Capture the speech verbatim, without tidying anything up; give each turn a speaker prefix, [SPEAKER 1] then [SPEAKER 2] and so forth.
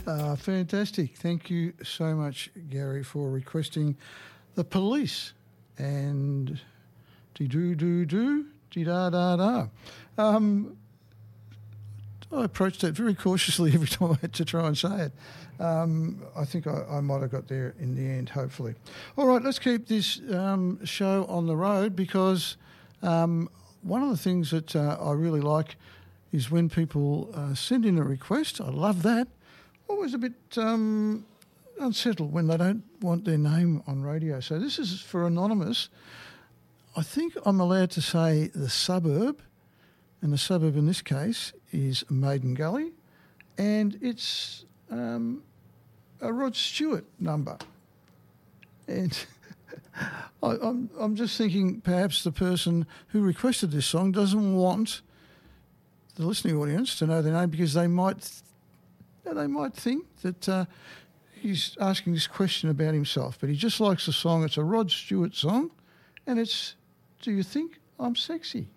[SPEAKER 1] Uh, fantastic. Thank you so much, Gary, for requesting The Police and dee-doo-doo-doo, dee-da-da-da. Um, I approached that very cautiously every time I had to try and say it. Um, I think I, I might have got there in the end, hopefully. All right, let's keep this um, show on the road because um, one of the things that uh, I really like is when people uh, send in a request. I love that. Always a bit um, unsettled when they don't want their name on radio. So this is for Anonymous. I think I'm allowed to say the suburb, and the suburb in this case is Maiden Gully, and it's um, a Rod Stewart number. And I, I'm, I'm just thinking perhaps the person who requested this song doesn't want the listening audience to know their name because they might they might think that uh, he's asking this question about himself, but he just likes the song. It's a Rod Stewart song, and it's Do You Think I'm Sexy?